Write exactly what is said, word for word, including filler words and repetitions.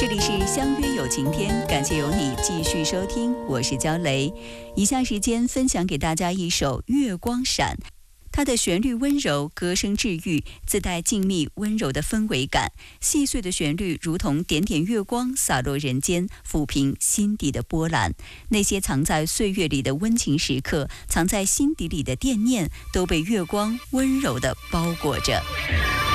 这里是相约有晴天，感谢有你继续收听，我是焦雷。以下时间分享给大家一首《月光闪》，它的旋律温柔，歌声治愈，自带静谧温柔的氛围感。细碎的旋律如同点点月光洒落人间，抚平心底的波澜。那些藏在岁月里的温情时刻，藏在心底里的惦念，都被月光温柔地包裹着。